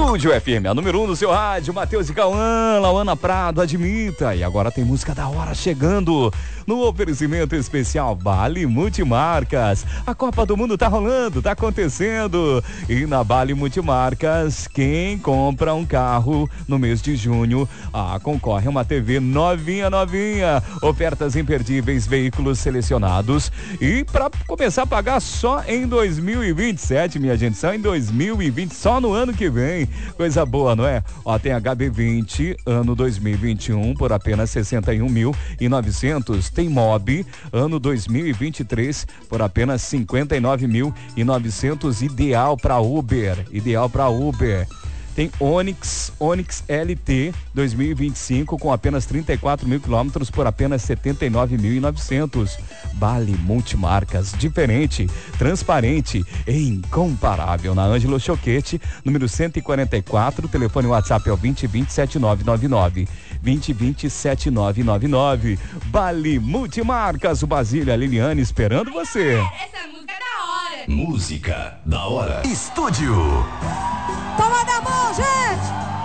Estúdio FM, a número 1 no seu rádio, Matheus e Cauã, Lauana Prado, admita. E agora tem música da hora chegando no oferecimento especial Bali Multimarcas. A Copa do Mundo tá rolando, tá acontecendo. E na Bali Multimarcas, quem compra um carro no mês de junho, concorre a uma TV novinha. Ofertas imperdíveis, veículos selecionados. E para começar a pagar só em 2027, minha gente, só em 2020, só no ano que vem. Coisa boa, não é? Tem HB20 ano 2021 por apenas 61.900. Tem Mobi ano 2023 por apenas 59.900. Ideal para Uber. Tem Onix LT 2025 com apenas 34 mil quilômetros por apenas 79.900. Bali Multimarcas, diferente, transparente e incomparável. Na Ângelo Choquete, número 144, telefone WhatsApp é o 2020-7999. 2020-7999. Bali Multimarcas, o Basília, Liliane esperando você. Essa música é da hora. Música da hora. Estúdio. Toma na mão, gente!